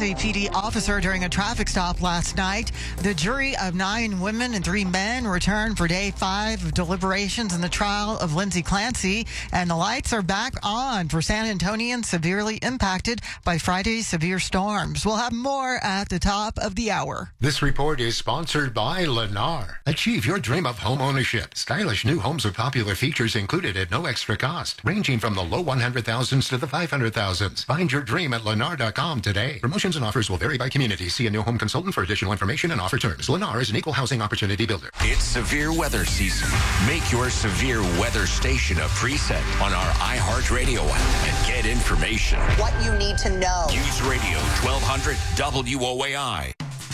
a PD officer during a traffic stop last night. The jury of 9 women and 3 men returned for day 5 of deliberations in the trial of Lindsay Clancy, and the lights are back on for San Antonians severely impacted by Friday's severe storms. We'll have more at the top of the hour. This report is sponsored by Lennar. Achieve your dream of home ownership. Stylish new homes with popular features included at no extra cost, ranging from the low 100,000s to the 500,000s. Find your dream at Lennar.com today. Promotions and offers will vary by community. See a new home consultant for additional information and offer terms. Lennar is an equal housing opportunity builder. It's severe weather season. Make your severe weather station a preset on our iHeartRadio app and get information. What you need to know. News Radio 1200 WOAI.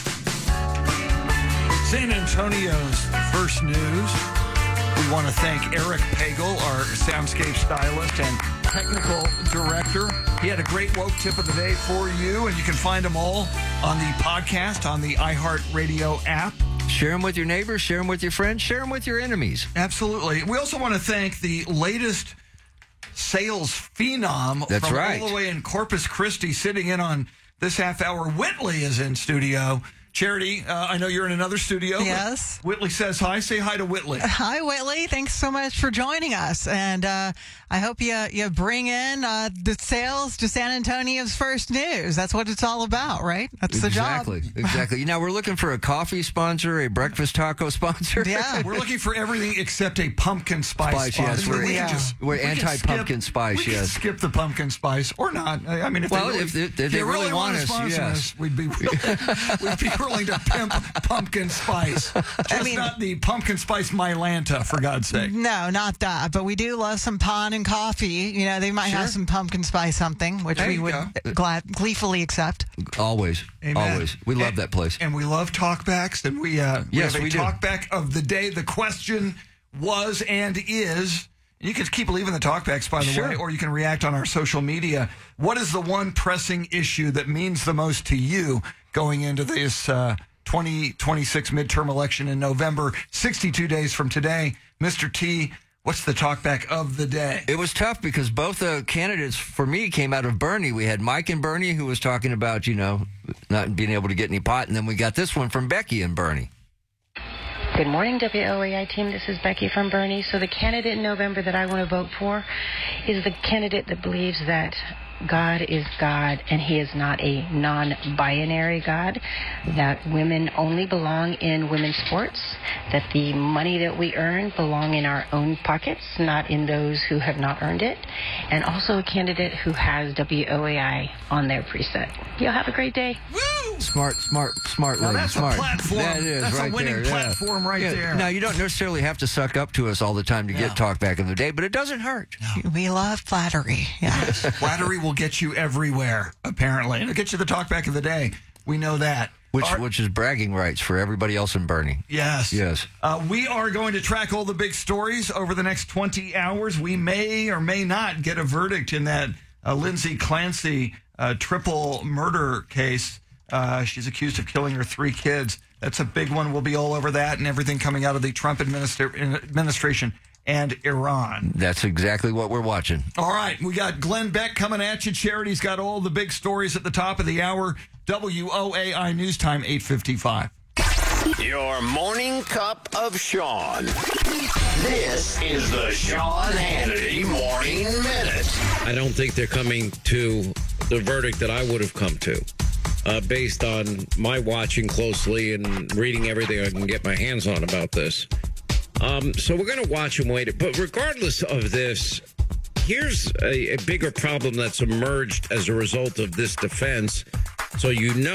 San Antonio's first news. We want to thank Eric Pagel, our soundscape stylist and technical director. He had a great woke tip of the day for you, and you can find them all on the podcast on the iHeartRadio app. Share them with your neighbors, share them with your friends, share them with your enemies. Absolutely. We also want to thank the latest sales phenom from all the way in Corpus Christi, sitting in on this half hour. Whitley is in studio. Charity, I know you're in another studio. Yes. Whitley says hi. Say hi to Whitley. Hi, Whitley. Thanks so much for joining us. And I hope you bring in the sales to San Antonio's first news. That's what it's all about, right? That's the job. Exactly. Now, we're looking for a coffee sponsor, a breakfast taco sponsor. Yeah. We're looking for everything except a pumpkin spice sponsor. Yes, we're anti-pumpkin spice, we can skip the pumpkin spice or not. I mean, if they really want to sponsor us, we'd be willing to pimp pumpkin spice. Just not the pumpkin spice Mylanta, for God's sake. No, not that. But we do love some pon and coffee. You know, they might have some pumpkin spice something, which we would gleefully accept. Always. Amen. Always. We love that place. And we love talkbacks. And we have a talkback of the day. The question was and is... You can keep leaving the talkbacks, by the way, or you can react on our social media. What is the one pressing issue that means the most to you going into this 2026 midterm election in November, 62 days from today? Mr. T, what's the talkback of the day? It was tough because both the candidates for me came out of Bernie. We had Mike and Bernie, who was talking about, not being able to get any pot. And then we got this one from Becky and Bernie. Good morning, WOAI team. This is Becky from Bernie. So the candidate in November that I want to vote for is the candidate that believes that God is God and he is not a non-binary God, that women only belong in women's sports, that the money that we earn belong in our own pockets, not in those who have not earned it, and also a candidate who has WOAI on their preset. You'll have a great day. Woo! Smart lady. That's smart. A platform. That is that's right a winning there, platform right there. Now, you don't necessarily have to suck up to us all the time to get talkback of the day, but it doesn't hurt. No. We love flattery. Yes. Flattery will get you everywhere, apparently. It'll get you the talkback of the day. We know that. Which is bragging rights for everybody else in Bernie. Yes. Yes. We are going to track all the big stories over the next 20 hours. We may or may not get a verdict in that Lindsay Clancy triple murder case. She's accused of killing her 3 kids. That's a big one. We'll be all over that and everything coming out of the Trump administration and Iran. That's exactly what we're watching. All right. We got Glenn Beck coming at you. Charity's got all the big stories at the top of the hour. WOAI News Time, 8:55. Your morning cup of Sean. This is the Sean Hannity Morning Minute. I don't think they're coming to the verdict that I would have come to. Based on my watching closely and reading everything I can get my hands on about this. So we're going to watch and wait. But regardless of this, here's a bigger problem that's emerged as a result of this defense. So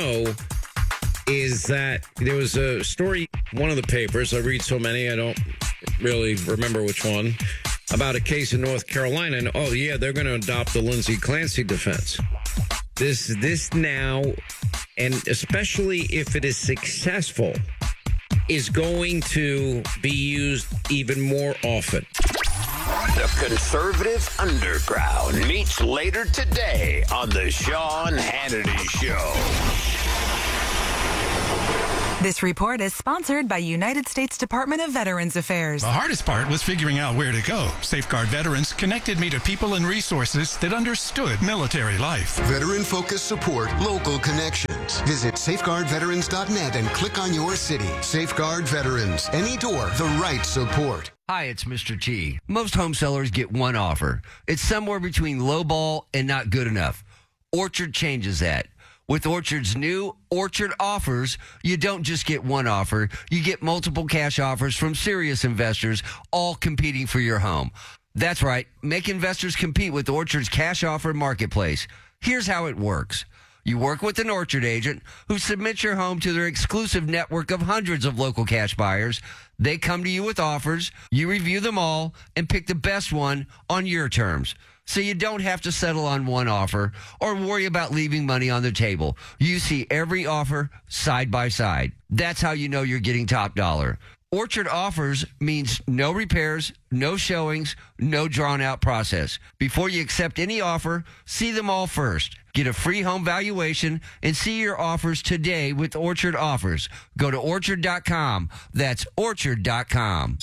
is that there was a story, one of the papers, I read so many, I don't really remember which one, about a case in North Carolina. And, they're going to adopt the Lindsay Clancy defense. This now, and especially if it is successful, is going to be used even more often. The conservative underground meets later today on the Sean Hannity Show. This report is sponsored by United States Department of Veterans Affairs. The hardest part was figuring out where to go. Safeguard Veterans connected me to people and resources that understood military life. Veteran-focused support, local connections. Visit safeguardveterans.net and click on your city. Safeguard Veterans. Any door, the right support. Hi, it's Mr. T. Most home sellers get one offer. It's somewhere between lowball and not good enough. Orchard changes that. With Orchard's new Orchard Offers, you don't just get one offer. You get multiple cash offers from serious investors, all competing for your home. That's right. Make investors compete with Orchard's cash offer marketplace. Here's how it works. You work with an Orchard agent who submits your home to their exclusive network of hundreds of local cash buyers. They come to you with offers. You review them all and pick the best one on your terms. So you don't have to settle on one offer or worry about leaving money on the table. You see every offer side by side. That's how you know you're getting top dollar. Orchard Offers means no repairs, no showings, no drawn-out process. Before you accept any offer, see them all first. Get a free home valuation and see your offers today with Orchard Offers. Go to Orchard.com. That's Orchard.com.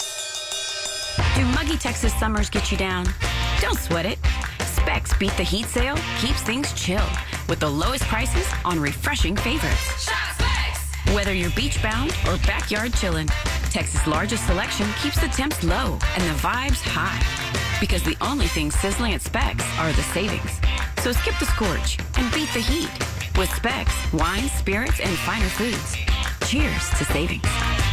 Do muggy Texas summers get you down? Don't sweat it. Specs Beat the Heat sale keeps things chill with the lowest prices on refreshing favorites. Shop Specs! Whether you're beach bound or backyard chillin', Texas' largest selection keeps the temps low and the vibes high. Because the only things sizzling at Specs are the savings. So skip the scorch and beat the heat with Specs, wines, spirits, and finer foods. Cheers to savings.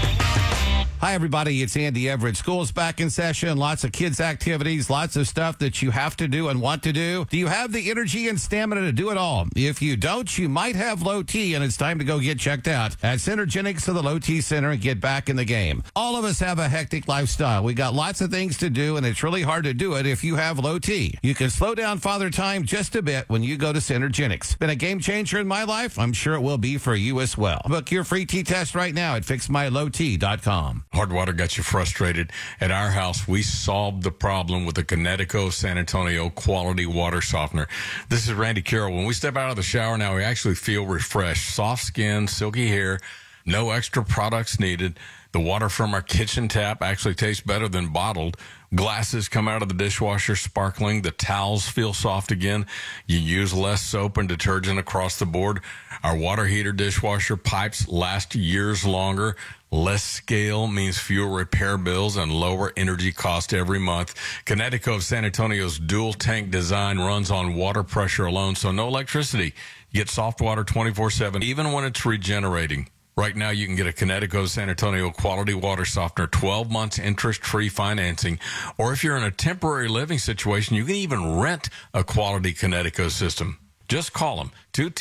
Hi, everybody. It's Andy Everett. School's back in session. Lots of kids' activities, lots of stuff that you have to do and want to do. Do you have the energy and stamina to do it all? If you don't, you might have low T, and it's time to go get checked out at Synergenics of the Low T Center and get back in the game. All of us have a hectic lifestyle. We got lots of things to do, and it's really hard to do it if you have low T. You can slow down father time just a bit when you go to Synergenics. Been a game changer in my life. I'm sure it will be for you as well. Book your free T test right now at fixmylowt.com. Hard water got you frustrated. At our house, we solved the problem with the Connecticut San Antonio quality water softener. This is Randy Carroll. When we step out of the shower now, we actually feel refreshed. Soft skin, silky hair, no extra products needed. The water from our kitchen tap actually tastes better than bottled. Glasses come out of the dishwasher sparkling. The towels feel soft again. You use less soap and detergent across the board. Our water heater dishwasher pipes last years longer. Less scale means fewer repair bills and lower energy cost every month. Connecticut San Antonio's dual tank design runs on water pressure alone, so no electricity. You get soft water 24/7, even when it's regenerating. Right now, you can get a Connecticut San Antonio quality water softener, 12 months interest-free financing. Or if you're in a temporary living situation, you can even rent a quality Connecticut system. Just call them,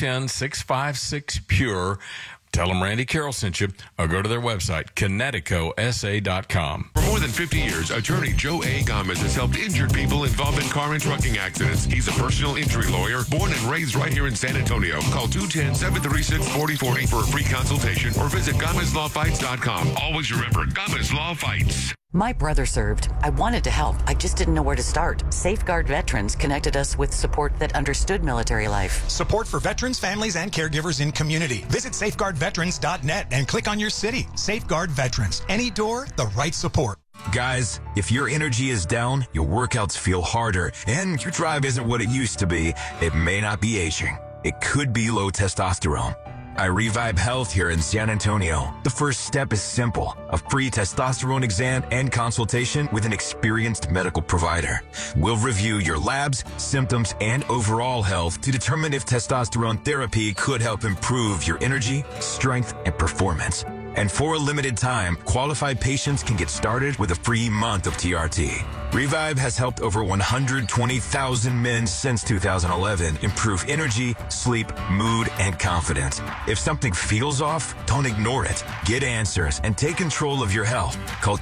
210-656-PURE. Tell them Randy Carroll sent you, or go to their website, ConnecticutSA.com. For more than 50 years, attorney Joe A. Gomez has helped injured people involved in car and trucking accidents. He's a personal injury lawyer, born and raised right here in San Antonio. Call 210-736-4040 for a free consultation or visit GomezLawFights.com. Always remember, Gomez Law Fights. My brother served. I wanted to help. I just didn't know where to start. Safeguard Veterans connected us with support that understood military life. Support for veterans, families, and caregivers in community. Visit safeguardveterans.net and click on your city. Safeguard Veterans. Any door, the right support. Guys, if your energy is down, your workouts feel harder, and your drive isn't what it used to be, it may not be aging. It could be low testosterone. I Revive Health here in San Antonio. The first step is simple: a free testosterone exam and consultation with an experienced medical provider. We'll review your labs, symptoms, and overall health to determine if testosterone therapy could help improve your energy, strength, and performance. And for a limited time, qualified patients can get started with a free month of TRT. Revive has helped over 120,000 men since 2011 improve energy, sleep, mood, and confidence. If something feels off, don't ignore it. Get answers and take control of your health. Call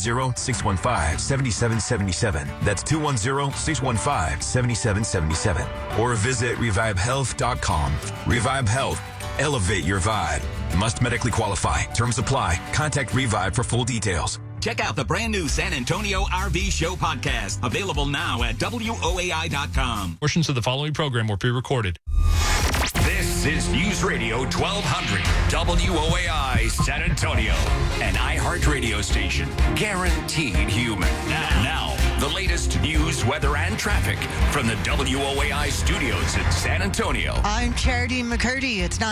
210-615-7777. That's 210-615-7777. Or visit revivehealth.com. Revive Health. Elevate your vibe. Must medically qualify. Terms apply. Contact Revive for full details. Check out the brand new San Antonio RV Show podcast. Available now at WOAI.com. Portions of the following program were pre-recorded. This This is News Radio 1200 WOAI San Antonio, an iHeart radio station, guaranteed human. Now, the latest news, weather, and traffic from the WOAI studios in San Antonio. I'm Charity McCurdy. It's 9